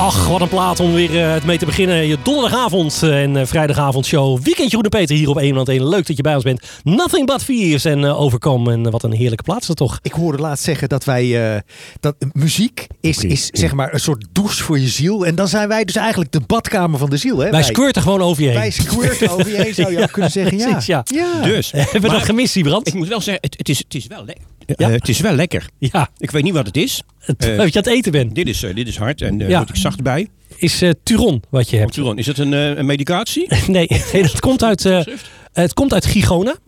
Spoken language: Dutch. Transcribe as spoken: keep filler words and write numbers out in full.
Ach, wat een plaat om weer uh, het mee te beginnen. Je donderdagavond uh, en uh, vrijdagavondshow. Weekendje Groene Peter hier op één nul één. Leuk dat je bij ons bent. Nothing But Fears en uh, Overcome. En uh, wat een heerlijke plaats is dat toch. Ik hoorde laatst zeggen dat wij... Uh, dat muziek is, Okay. is zeg maar een soort douche voor je ziel. En dan zijn wij dus eigenlijk de badkamer van de ziel. Hè? Wij, wij squirten gewoon over je heen. Wij squirten over je heen, zou je ook kunnen zeggen. Ja. Precies, ja. ja. Dus. Hebben we dat gemist, Siebrand? Ik moet wel zeggen, het, het, is, het, is, wel le- Ja? uh, het is wel lekker. Ja, Ik weet niet wat het is. het, Uh, dat je aan het eten bent. Dit is, uh, dit is hard en uh, Ja. moet ik zacht bij. Is uh, Turon wat je hebt. Turon, is het een, uh, een medicatie? Nee, nee, dat komt uit, uh, het komt uit Gigona.